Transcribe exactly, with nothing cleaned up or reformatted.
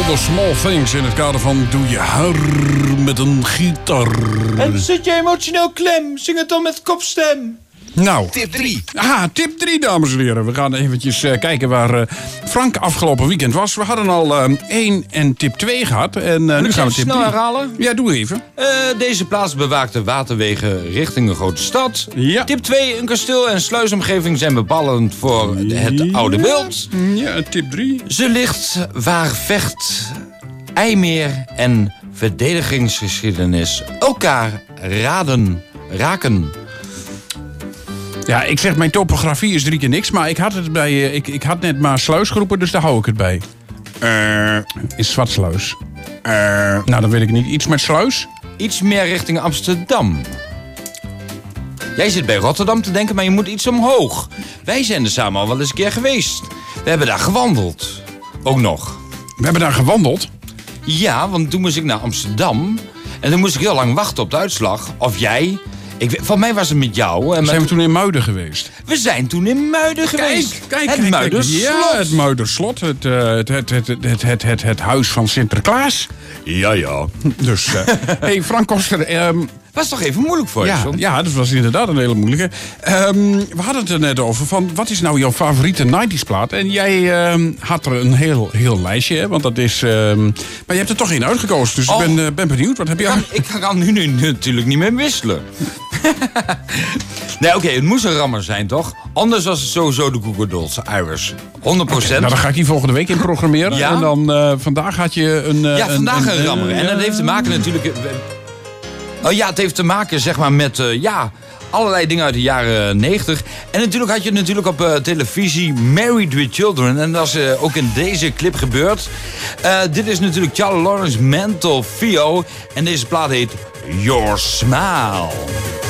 All the Small Things in het kader van Doe je haar met een gitaar. En zit je emotioneel klem? Zing het dan met kopstem. Nou, Tip drie. aha, tip drie, dames en heren. We gaan eventjes uh, kijken waar uh, Frank afgelopen weekend was. We hadden al uh, één en tip twee gehad. En uh, nu gaan we tip snel drie. herhalen? Ja, doe even. Uh, deze plaats bewaakt de waterwegen richting een grote stad. Ja. Tip twee. Een kasteel en sluisomgeving zijn bepalend voor het oude beeld. Ja, tip drie. Ze ligt waar Vecht, IJmeer en verdedigingsgeschiedenis elkaar raden, raken. Ja, ik zeg mijn topografie is drie keer niks. Maar ik had het bij. Uh, ik, ik had net maar sluis geroepen, dus daar hou ik het bij. Eh, is Zwartsluis. Eh, nou, dan weet ik niet. Iets met sluis? Iets meer richting Amsterdam. Jij zit bij Rotterdam te denken, maar je moet iets omhoog. Wij zijn er samen al wel eens een keer geweest. We hebben daar gewandeld. Ook nog. We hebben daar gewandeld. Ja, want toen moest ik naar Amsterdam. En toen moest ik heel lang wachten op de uitslag. Of jij. Ik, weet- van mij was het met jou. En met- Zijn we toen in Muiden geweest? We zijn toen in Muiden geweest. Kijk, kijk, het kijk, Muiderslot. Ja, het Muiderslot. Het, uh, het, het, het, het, het, het, het huis van Sinterklaas. Ja, ja. Dus, uh, hey, Frank Koster. Um, Was toch even moeilijk voor je, ja, soms? ja, dat was inderdaad een hele moeilijke. Um, we hadden het er net over van, wat is nou jouw favoriete nineties plaat? En jij um, had er een heel, heel lijstje, hè, want dat is... Um, maar je hebt er toch één uitgekozen, dus Oh. ik ben, uh, ben benieuwd. Wat heb je... Ik, ik kan nu, nu natuurlijk niet meer wisselen. Nee, oké, okay, het moest een rammer zijn, toch? Anders was het sowieso de Google Dolls, Iris. honderd procent. Nou, dan ga ik die volgende week in programmeren. Ja? En dan uh, vandaag had je een... Uh, Ja, vandaag een, een rammer. En dat heeft te maken natuurlijk... uh, Oh ja, het heeft te maken zeg maar met uh, ja, allerlei dingen uit de jaren negentig. En natuurlijk had je natuurlijk op uh, televisie Married with Children. En dat is uh, ook in deze clip gebeurd. Uh, dit is natuurlijk Charlie Lawrence, Mental Theo. En deze plaat heet Your Smile.